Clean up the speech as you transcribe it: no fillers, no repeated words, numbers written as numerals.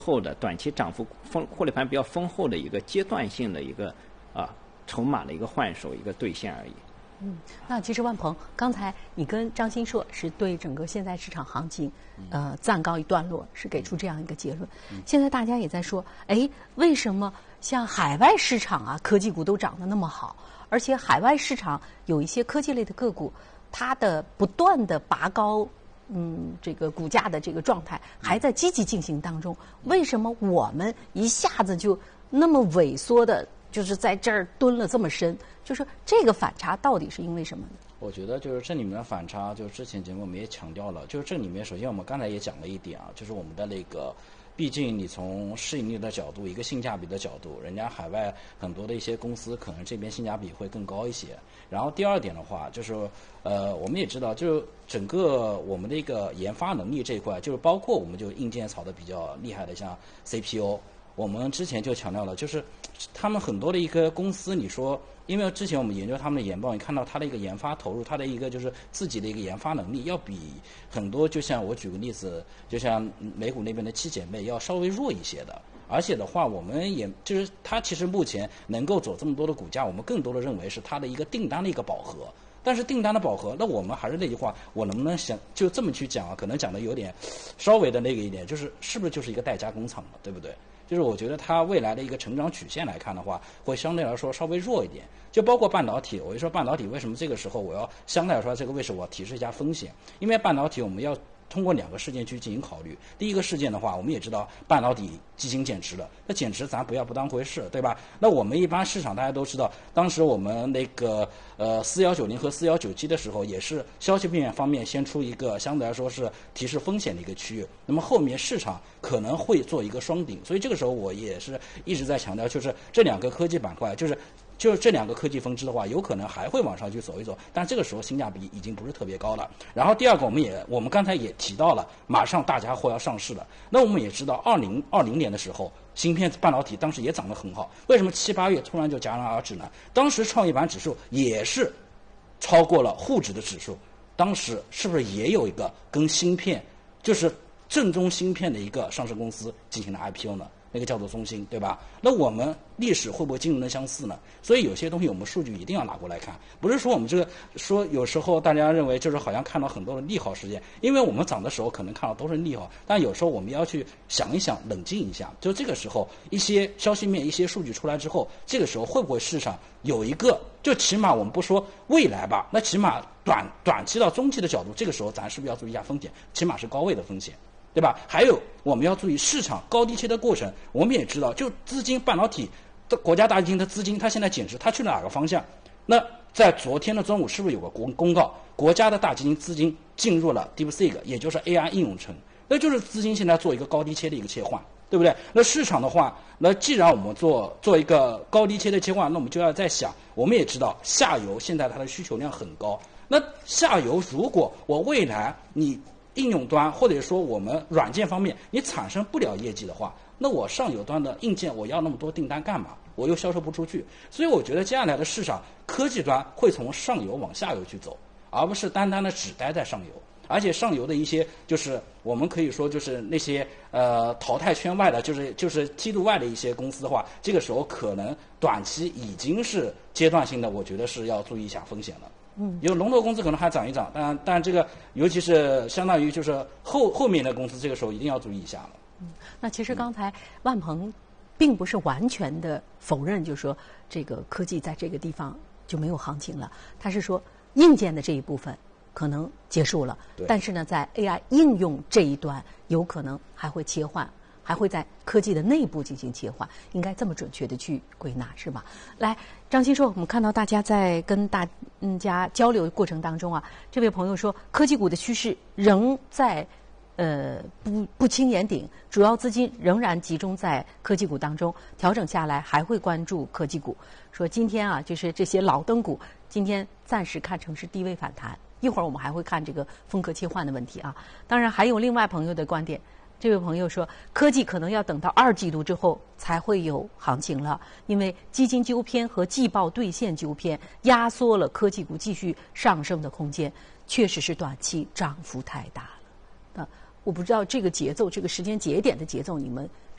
后的短期涨幅获利盘比较丰厚的一个阶段性的一个筹码的一个换手一个兑现而已。 那其实万鹏，刚才你跟张新硕是对整个现在市场行情，暂告一段落，是给出这样一个结论。现在大家也在说，为什么像海外市场啊，科技股都涨得那么好，而且海外市场有一些科技类的个股，它的不断的拔高，这个股价的这个状态还在积极进行当中，为什么我们一下子就那么萎缩的？就是在这儿蹲了这么深，就是这个反差到底是因为什么呢？ 我觉得就是这里面的反差，就是之前节目我们也强调了，就是这里面首先我们刚才也讲了一点啊，就是我们的那个，毕竟你从市盈率的角度，一个性价比的角度，人家海外很多的一些公司可能这边性价比会更高一些。然后第二点的话，就是我们也知道，就是整个我们的一个研发能力这一块，就是包括我们就硬件炒的比较厉害的，像 CPU。我们之前就强调了，就是他们很多的一个公司，你说，因为之前我们研究他们的研报，你看到它的一个研发投入，它的一个就是自己的一个研发能力，要比很多，就像我举个例子，就像美股那边的七姐妹要稍微弱一些的。而且的话，我们也就是它其实目前能够走这么多的股价，我们更多的认为是它的一个订单的一个饱和。但是订单的饱和，那我们还是那句话，我能不能想就这么去讲啊？可能讲的有点稍微的那个一点，是不是就是一个代加工厂了，对不对？就是我觉得它未来的一个成长曲线来看的话，会相对来说稍微弱一点。就包括半导体，我就说半导体为什么这个时候我要相对来说这个位置我要提示一下风险，因为半导体我们要通过2个事件去进行考虑。第一个事件的话，我们也知道半导体基金减持了，那减持咱不要不当回事，对吧？那我们一般市场大家都知道，当时我们那个4190和4197的时候，也是消息面方面先出一个相对来说是提示风险的一个区域，那么后面市场可能会做一个双顶，所以这个时候我也是一直在强调，就是这2个科技板块，就是这2个科技分支的话，有可能还会往上去走一走，但这个时候性价比已经不是特别高了。然后第二个，我们刚才也提到了，马上大家伙要上市了。那我们也知道，2020年的时候，芯片半导体当时也涨得很好，为什么7、8月突然就戛然而止呢？当时创业板指数也是超过了沪指的指数，当时是不是也有一个跟芯片，就是正宗芯片的一个上市公司进行了 IPO 呢？那个叫做中芯，对吧？那我们历史会不会惊人的相似呢？所以有些东西我们数据一定要拿过来看，不是说我们这个说有时候大家认为就是好像看到很多的利好事件，因为我们涨的时候可能看到都是利好，但有时候我们要去想一想，冷静一下，就这个时候一些消息面、一些数据出来之后，这个时候会不会市场有一个，就起码我们不说未来吧，那起码短期到中期的角度，这个时候咱是不是要注意一下风险？起码是高位的风险。对吧？还有我们要注意市场高低切的过程。我们也知道，就资金半导体的国家大基金的资金，它现在减持，它去了哪个方向？那在昨天的中午，是不是有个公告，国家的大基金资金进入了 DeepSeek， 也就是 AI 应用层？那就是资金现在做一个高低切的一个切换，对不对？那市场的话，那既然我们做一个高低切的切换，那我们就要在想，我们也知道下游现在它的需求量很高，那下游如果我未来你应用端或者说我们软件方面你产生不了业绩的话，那我上游端的硬件我要那么多订单干嘛？我又销售不出去。所以我觉得接下来的市场科技端会从上游往下游去走，而不是单单的只待在上游。而且上游的一些就是我们可以说就是那些淘汰圈外的，就是梯度外的一些公司的话，这个时候可能短期已经是阶段性的，我觉得是要注意一下风险了。有龙头公司可能还涨一涨，但这个尤其是相当于就是后面的公司，这个时候一定要注意一下了。 那其实刚才万鹏并不是完全的否认，就是说这个科技在这个地方就没有行情了，他是说硬件的这一部分可能结束了，但是呢，在 AI 应用这一端有可能还会切换。还会在科技的内部进行切换，应该这么准确的去归纳，是吧？来，张新硕，我们看到大家在跟大家交流过程当中啊，这位朋友说，科技股的趋势仍在不轻言顶，主要资金仍然集中在科技股当中，调整下来还会关注科技股。说今天啊，就是这些老灯股，今天暂时看成是低位反弹，一会儿我们还会看这个风格切换的问题啊。当然，还有另外朋友的观点。这位朋友说，科技可能要等到2季度之后才会有行情了，因为基金纠偏和季报兑现纠偏压缩了科技股继续上升的空间，确实是短期涨幅太大了。我不知道这个节奏，这个时间节点的节奏，你们